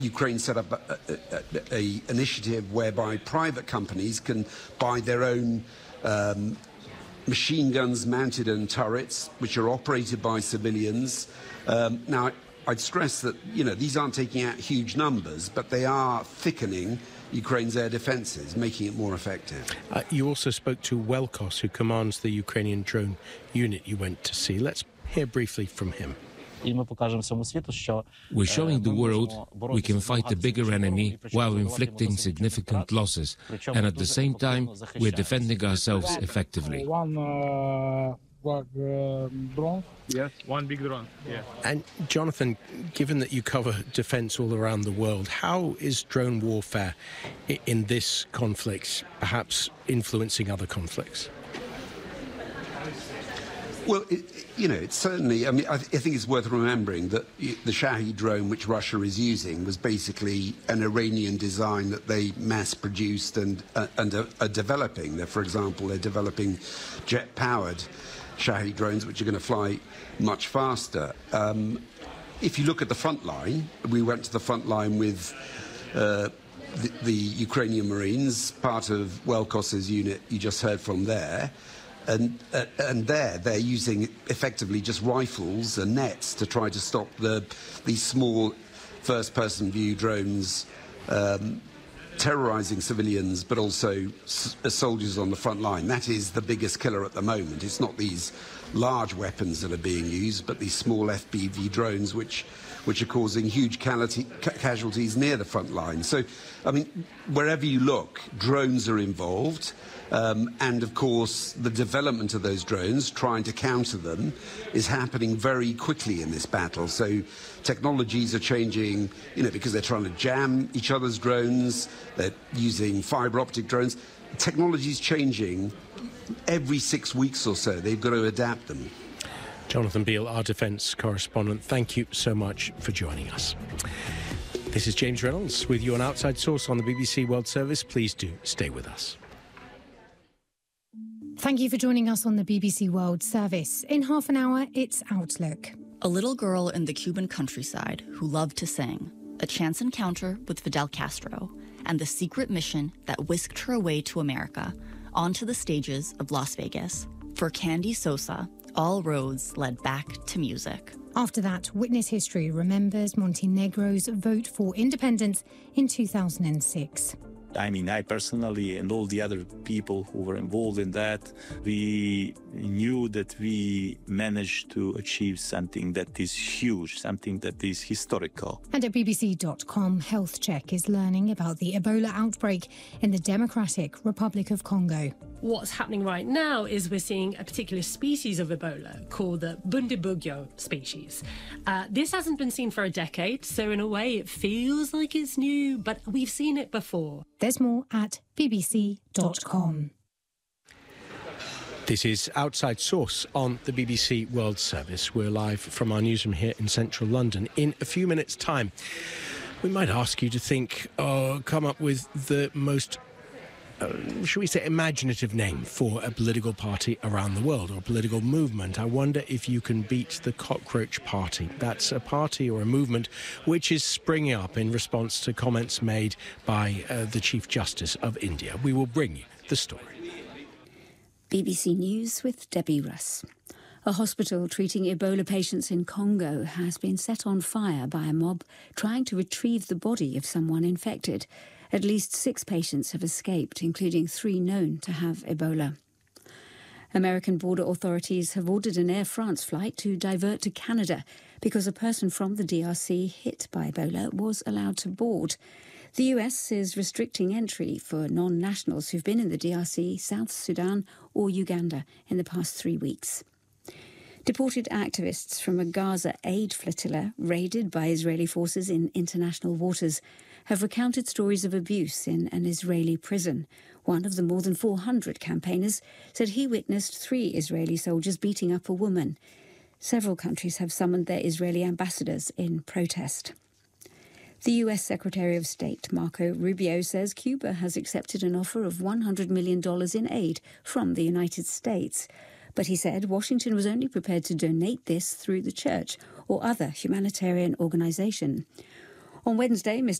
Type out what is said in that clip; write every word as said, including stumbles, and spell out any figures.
Ukraine set up a, a, a, a initiative whereby private companies can buy their own um, machine guns mounted on turrets, which are operated by civilians. Um, now, I'd stress that, you know, these aren't taking out huge numbers, but they are thickening Ukraine's air defences, making it more effective. Uh, you also spoke to Welkos, who commands the Ukrainian drone unit you went to see. Let's hear briefly from him. We're showing the world we can fight a bigger enemy while inflicting significant losses, and at the same time, we're defending ourselves effectively. One uh, uh, drone? Yes, one big drone. Yeah. And Jonathan, given that you cover defence all around the world, how is drone warfare in this conflict perhaps influencing other conflicts? Well, it, you know, it's certainly, I mean, I, th I think it's worth remembering that the Shahed drone, which Russia is using, was basically an Iranian design that they mass-produced and, uh, and are, are developing. They're, for example, they're developing jet-powered Shahed drones, which are going to fly much faster. Um, if you look at the front line, we went to the front line with uh, the, the Ukrainian Marines, part of Welkos's unit you just heard from there. And, uh, and there, they're using effectively just rifles and nets to try to stop the, these small first-person view drones um, terrorising civilians, but also s soldiers on the front line. That is the biggest killer at the moment. It's not these large weapons that are being used, but these small F P V drones, which, which are causing huge ca casualties near the front line. So, I mean, wherever you look, drones are involved. Um, and, of course, the development of those drones, trying to counter them, is happening very quickly in this battle. So technologies are changing, you know, because they're trying to jam each other's drones. They're using fibre optic drones. Technology's changing every six weeks or so. They've got to adapt them. Jonathan Beale, our defence correspondent, thank you so much for joining us. This is James Reynolds with you on Outside Source on the B B C World Service. Please do stay with us. Thank you for joining us on the B B C World Service. In half an hour, it's Outlook. A little girl in the Cuban countryside who loved to sing, a chance encounter with Fidel Castro, and the secret mission that whisked her away to America, onto the stages of Las Vegas. For Candy Sosa, all roads led back to music. After that, Witness History remembers Montenegro's vote for independence in two thousand six. I mean, I personally and all the other people who were involved in that, we knew that we managed to achieve something that is huge, something that is historical. And at B B C dot com, Health Check is learning about the Ebola outbreak in the Democratic Republic of Congo. What's happening right now is we're seeing a particular species of Ebola called the Bundibugyo species. Uh, this hasn't been seen for a decade, so in a way it feels like it's new, but we've seen it before. There's more at B B C dot com. This is Outside Source on the B B C World Service. We're live from our newsroom here in central London. In a few minutes' time, we might ask you to think, or come up with the most Uh, should we say, imaginative name for a political party around the world, or a political movement. I wonder if you can beat the Cockroach Party. That's a party or a movement which is springing up in response to comments made by uh, the Chief Justice of India. We will bring you the story. B B C News with Debbie Russ. A hospital treating Ebola patients in Congo has been set on fire by a mob trying to retrieve the body of someone infected. At least six patients have escaped, including three known to have Ebola. American border authorities have ordered an Air France flight to divert to Canada because a person from the D R C hit by Ebola was allowed to board. The U S is restricting entry for non-nationals who've been in the D R C, South Sudan or Uganda in the past three weeks. Deported activists from a Gaza aid flotilla raided by Israeli forces in international waters have recounted stories of abuse in an Israeli prison. One of the more than four hundred campaigners said he witnessed three Israeli soldiers beating up a woman. Several countries have summoned their Israeli ambassadors in protest. The U S Secretary of State, Marco Rubio, says Cuba has accepted an offer of one hundred million dollars in aid from the United States. But he said Washington was only prepared to donate this through the church or other humanitarian organisation. On Wednesday, Mister